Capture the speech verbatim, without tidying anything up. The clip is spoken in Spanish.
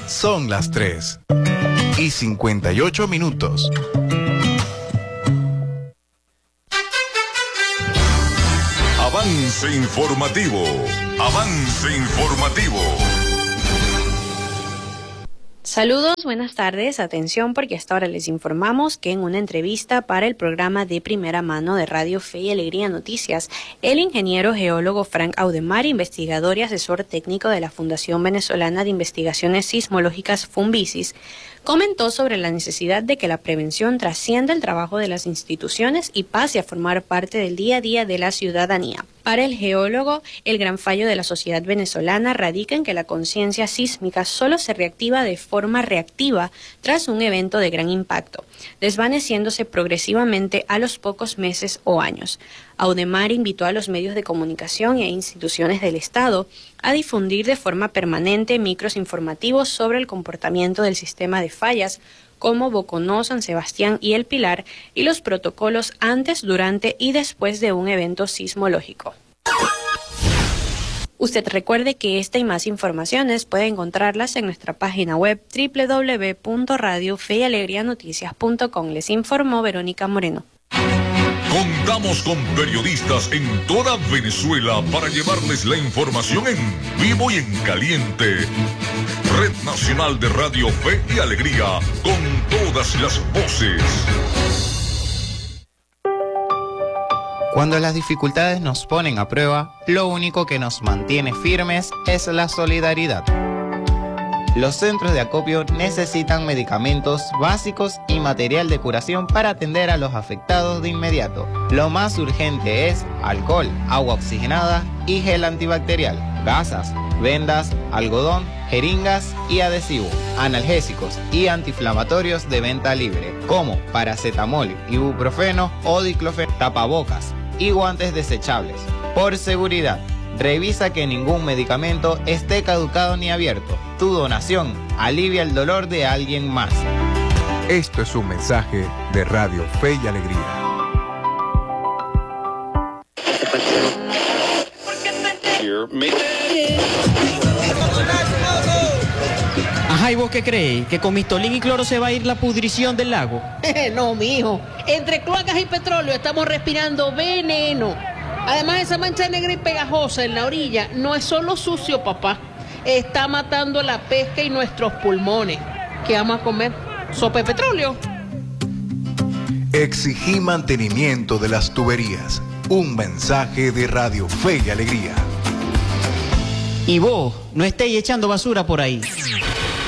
Son las tres y cincuenta y ocho minutos. Avance informativo. Avance informativo. Saludos, buenas tardes, atención porque hasta ahora les informamos que en una entrevista para el programa de primera mano de Radio Fe y Alegría Noticias, el ingeniero geólogo Frank Audemars, investigador y asesor técnico de la Fundación Venezolana de Investigaciones Sismológicas Funvisis, comentó sobre la necesidad de que la prevención trascienda el trabajo de las instituciones y pase a formar parte del día a día de la ciudadanía. Para el geólogo, el gran fallo de la sociedad venezolana radica en que la conciencia sísmica solo se reactiva de forma reactiva tras un evento de gran impacto, desvaneciéndose progresivamente a los pocos meses o años. Audemars invitó a los medios de comunicación e instituciones del Estado a difundir de forma permanente micros informativos sobre el comportamiento del sistema de fallas como Boconó, San Sebastián y El Pilar, y los protocolos antes, durante y después de un evento sismológico. Usted recuerde que esta y más informaciones puede encontrarlas en nuestra página web doble u doble u doble u punto radio fe y alegría noticias punto com. Les informó Verónica Moreno. Contamos con periodistas en toda Venezuela para llevarles la información en vivo y en caliente. Red Nacional de Radio Fe y Alegría, con todas las voces. Cuando las dificultades nos ponen a prueba, lo único que nos mantiene firmes es la solidaridad. Los centros de acopio necesitan medicamentos básicos y material de curación para atender a los afectados de inmediato. Lo más urgente es alcohol, agua oxigenada y gel antibacterial, gasas, vendas, algodón, jeringas y adhesivo, analgésicos y antiinflamatorios de venta libre, como paracetamol, ibuprofeno o diclofenac, tapabocas y guantes desechables. Por seguridad, revisa que ningún medicamento esté caducado ni abierto. Tu donación alivia el dolor de alguien más. Esto es un mensaje de Radio Fe y Alegría. Ajá, ¿y vos qué creéis? ¿Que con mistolín y cloro se va a ir la pudrición del lago? No, mijo. Entre cloacas y petróleo estamos respirando veneno. Además, esa mancha negra y pegajosa en la orilla no es solo sucio, papá. Está matando la pesca y nuestros pulmones. ¿Qué vamos a comer? ¿Sopa de petróleo? Exigí mantenimiento de las tuberías. Un mensaje de Radio Fe y Alegría. Y vos, no estéis echando basura por ahí.